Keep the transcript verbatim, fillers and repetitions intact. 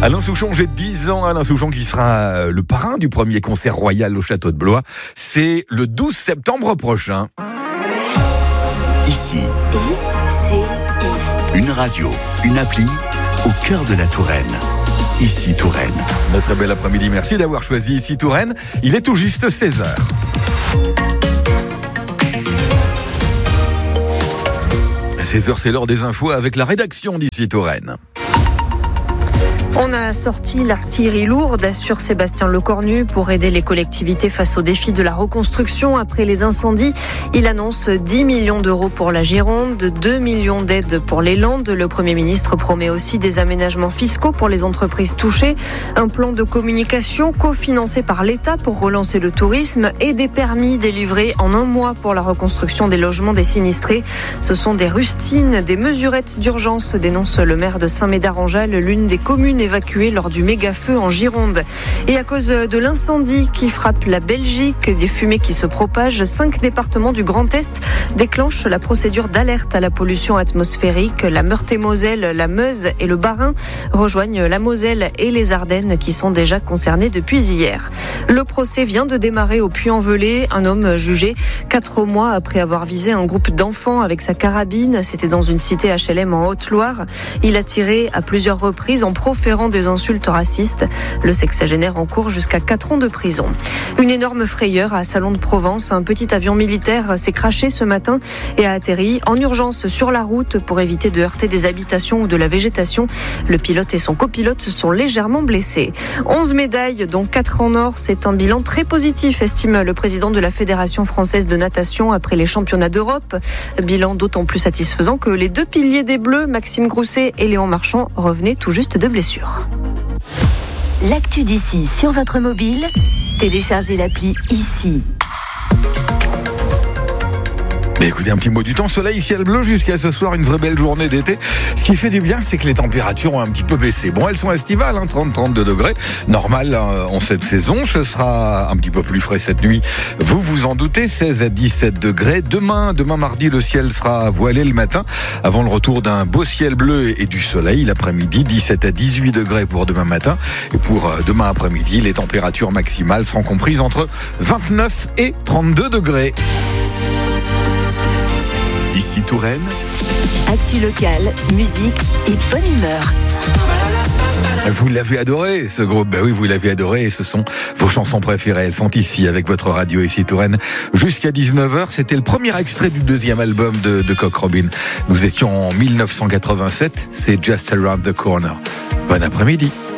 Alain Souchon, j'ai dix ans. Alain Souchon qui sera le parrain du premier concert royal au Château de Blois. C'est le douze septembre prochain. Ici, I C I. Une radio, une appli au cœur de la Touraine. Ici Touraine. Notre bel après-midi, merci d'avoir choisi Ici Touraine. Il est tout juste seize heures. seize heures, c'est l'heure des infos avec la rédaction d'Ici Touraine. On a sorti l'artillerie lourde, assure Sébastien Lecornu, pour aider les collectivités face aux défis de la reconstruction après les incendies. Il annonce dix millions d'euros pour la Gironde, deux millions d'aides pour les Landes. Le Premier ministre promet aussi des aménagements fiscaux pour les entreprises touchées, un plan de communication cofinancé par l'État pour relancer le tourisme et des permis délivrés en un mois pour la reconstruction des logements des sinistrés. Ce sont des rustines, des mesurettes d'urgence, dénonce le maire de Saint-Médard-en-Jalles, l'une des communes évacués lors du méga-feu en Gironde. Et à cause de l'incendie qui frappe la Belgique, des fumées qui se propagent, cinq départements du Grand Est déclenchent la procédure d'alerte à la pollution atmosphérique. La Meurthe-et-Moselle, la Meuse et le Bas-Rhin rejoignent la Moselle et les Ardennes qui sont déjà concernés depuis hier. Le procès vient de démarrer au Puy-en-Velay. Un homme jugé quatre mois après avoir visé un groupe d'enfants avec sa carabine. C'était dans une cité H L M en Haute-Loire. Il a tiré à plusieurs reprises en proférant des insultes racistes. Le sexagénaire encourt jusqu'à quatre ans de prison. Une énorme frayeur à Salon de Provence. Un petit avion militaire s'est crashé ce matin et a atterri en urgence sur la route pour éviter de heurter des habitations ou de la végétation. Le pilote et son copilote sont légèrement blessés. onze médailles, dont quatre en or. C'est un bilan très positif, estime le président de la Fédération française de natation après les championnats d'Europe. Bilan d'autant plus satisfaisant que les deux piliers des Bleus, Maxime Grousset et Léon Marchand, revenaient tout juste de blessures. L'actu d'ici sur votre mobile, téléchargez l'appli Ici. Mais écoutez, un petit mot du temps, soleil, ciel bleu jusqu'à ce soir, une vraie belle journée d'été. Ce qui fait du bien, c'est que les températures ont un petit peu baissé. Bon, elles sont estivales, hein, trente à trente-deux degrés, normal hein, en cette saison. Ce sera un petit peu plus frais cette nuit, vous vous en doutez, seize à dix-sept degrés. Demain, demain mardi, le ciel sera voilé le matin, avant le retour d'un beau ciel bleu et du soleil. L'après-midi, dix-sept à dix-huit degrés pour demain matin. Et pour euh, demain après-midi, les températures maximales seront comprises entre vingt-neuf et trente-deux degrés. Ici Touraine. Actu locale, musique et bonne humeur. Vous l'avez adoré, ce groupe. Ben oui, vous l'avez adoré et ce sont vos chansons préférées. Elles sont ici avec votre radio Ici Touraine jusqu'à dix-neuf heures. C'était le premier extrait du deuxième album de, de Coq Robin. Nous étions en mille neuf cent quatre-vingt-sept. C'est Just Around the Corner. Bon après-midi.